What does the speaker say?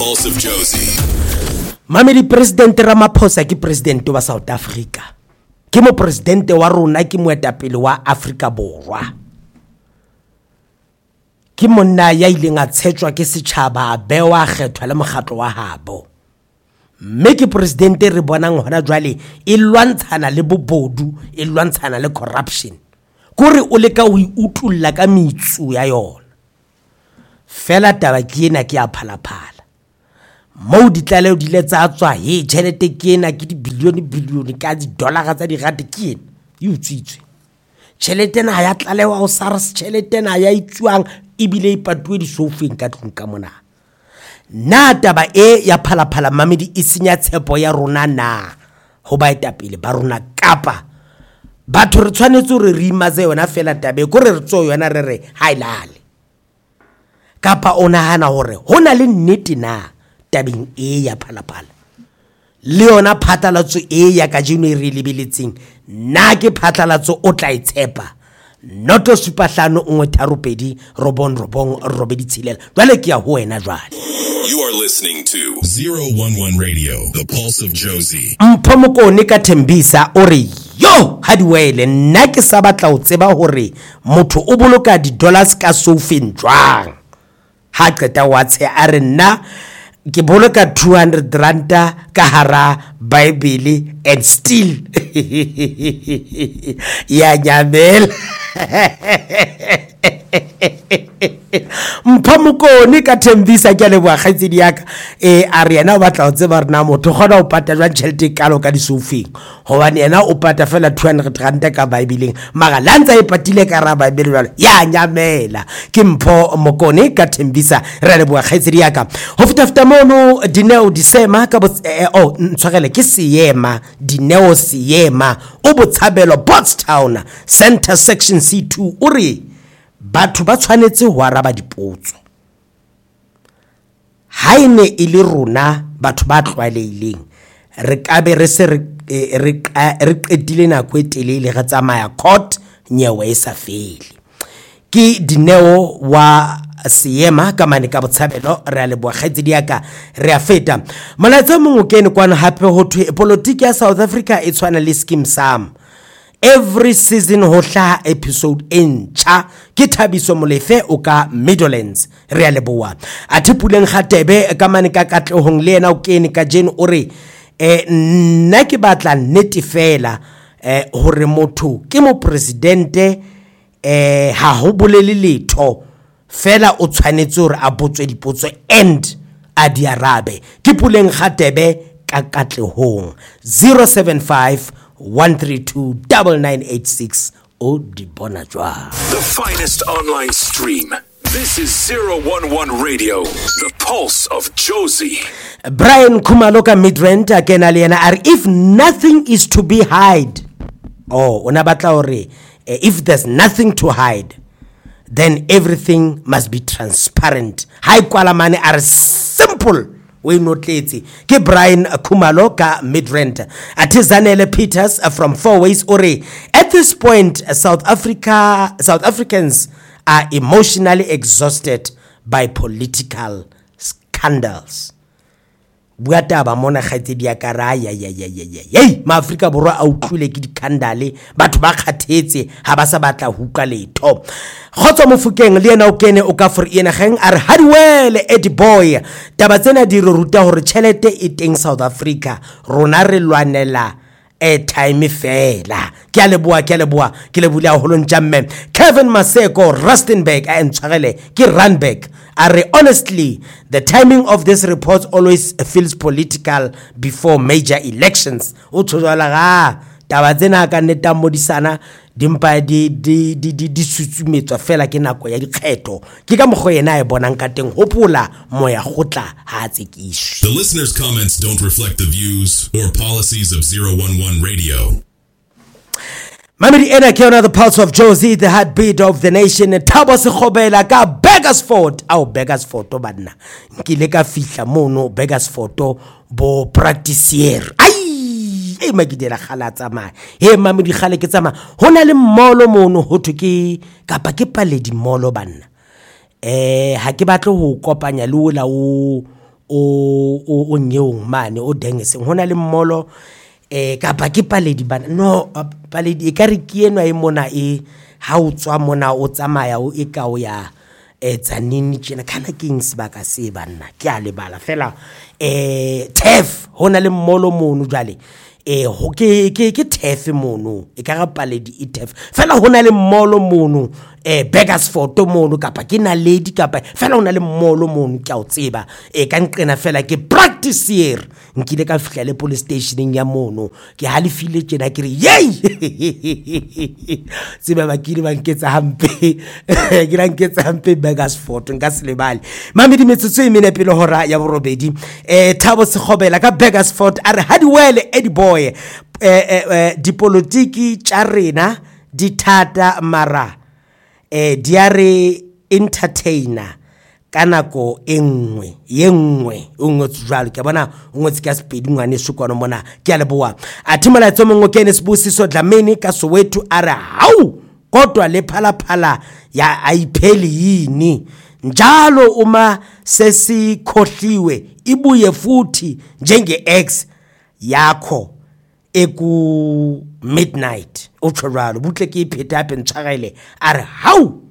Pulse of Josie. Mamedi President Ramaphosa ke president wa South Africa. Ke mo president wa rona ke moetapele wa Afrika Borwa. Ke monna ya ileng a tshetjwa ke setjhaba bewa kgethwa le mokgatlo wa habo. Mme ke president re bonang hona jwale e lwantshana le bobodu, e lwantshana le corruption. Kore o leka o utulla ka mitsu ya yona. Fela taba ke ena ke a phalaphala. Mo di tlale di le tsa tswa he tšhelete ke ena ke di bilione ka di dollar tsa di rate ke ena e utsitswe. Tšhelete na ya tlalewa o SARS, tšhelete na ya itsuang ebile ipatuwe di sofeng ka tlung ka mona. Na taba e ya phalaphala Mamedi e senya tshepo ya rona na ho ba etapele ba rona kapa batho re tshwanetse re rimaze yona fela tabe go re tso yona re hailale kapa ona hana hore hona le nnete na tabeng e ya phalaphala le yona phatlalatso e ya ka jeno re lebeletseng na ke phatlalatso o tla itshepa noto supahlano ngwe tharupedi robong robedi tshilela jwale ke ya ho wena jwale. You are listening to 011 Radio, the Pulse of Josie. Mpomokone ka Thembisa ore yo hadiwele nna ke sa batla o tseba hore motho o boloka di dollars ka sofeng jwang. Ha qeta wa tshe a re nna ke boloka 200 ranta ka hara Bible and still ya nyamela Mphamukone ka Thembisa ke leboa kgaitsedi yaka a re yena o batla o tseba rena motho gona o pata jwa tšhelete kalo ka disofeng hobane yena o pata fela 200 ranta ka Bible maga lantsa e patile ka ra Bible jwalo ya nyamela ke Mphamukone ka Thembisa re leboa kgaitsedi yaka ho feta mono Dineo Disema ka ntshwagele ke Seema Dineo Seema o botshabelo Bottstown Center Section C2 o re batho ba tshwanetse ho araba dipotso ha ene ile rona batho ba tlwaelehileng re ka be re se re qetile nako e telele ga tsamaya court nyewe e sa fele ke Dineo wa Seema ka mane ka botshabelo re a leboa kgaitsedi yaka re a feta molatsa mongwe kene kwana hape ho thwe politiki ya South Africa e tshwana le scheme sam. Every season ho tla episode entcha ke Thabiso Molefe o ka Middlelands re a leboa athe puleng Khatebe ka mane ka katlehong le ena o kene ka jeno ore nna ke batla nnete fela hore motho ke mo presidente ha ho bolele letho fela o tshwanetse hore a botswe dipotso and a di arabe ke puleng Khatebe ka katlehong 075-132-9986 o di bona jwa. The finest online stream. This is 011 Radio, the Pulse of Josie. Brian Khumaloka Midrand again aliena are if nothing is to be hide. Ona batla hore if there's nothing to hide then everything must be transparent. Hai kwala mane are simple. We notletse ke Brian Khumalo ka Midrand Atizanele Peters from Four Ways ore at this point South Africans are emotionally exhausted by political scandals. Buata ba mona kgaitsedi ya karaya hey ma Afrika borwa a utlwile ke dikandale batho ba kgathetse ha ba sa batla huka letho khotso mofukeng le ena o kene o ka for ena geng a re hadiwele Eddie boy taba tsena di re ruta hore tšhelete e teng South Africa rona re lwanela time fela ke a leboa ke lebule a holong jamme Kevin Maseko Rustenburg a ntshwagele ke Randburg are honestly the timing of this report always feels political before major elections o tshwala ga taba tsena ka neta modisana dimpa di sutsumetswa fela ke nako ya dikgetho ke ka mogho yena e bonang ka teng hopola moya gotla ha tsekiswe. The listeners' comments don't reflect the views or policies of 011 Radio. Mamedi ena ke ona the Pulse of Josie, the heartbeat of the nation. Thabo Sekgobela ka Begersfort Begersfort banna nkile ka fihla mono Begersfort bo practitioner ai magidela khala tsamaya Mamedi khale ke tsamaya hona le molo mono ho thwe ke kapa ke Paledi molo banna ha ke batle ho kopanya le ola o o nyeong mane o dengeseng hona le mmolo kapa ke Paledi bana no Paledi e kare ke eno e mona e ha o tswa mona o tsamaya o eka o ya tsanini tjena kana ke eng sebaka se banna ke a lebala fela Tef hona le mmolo mono jwale ho ke Tef mono e ka ga Paledi e Tef fela hona le mmolo mono Burgersfort mono kapa ke Naledi kapa fela hona le mmolo mono ke a o tseba ka nqena fela ke practice here nkile ka fihla le police stationeng ya mono ke halefile tjena ke re yey tseba ba kile ba nketsa hampe ke ra nketsa hampe Burgersfort nka se lebale mamedi metsotso e mene pele hora ya borobedi Thabo Sekgobela ka Burgersfort a re hadiwele Eddie boy dipolitiki tša rena di thata mara di a re entertainer ka nako engwe jwalo ke bona ngwetsi ka speed ngwane sukwana mona ke a leboa a thimela tsomongwe ke ne Sibusiso Dlamini ka Soweto a re hau kodwa le phalaphala ya ayipheli yini njalo uma sesikhohliwe ibuye futhi njenge ex yakho eku midnight uthoralo butle ke ipheta apha ntshagele a re hau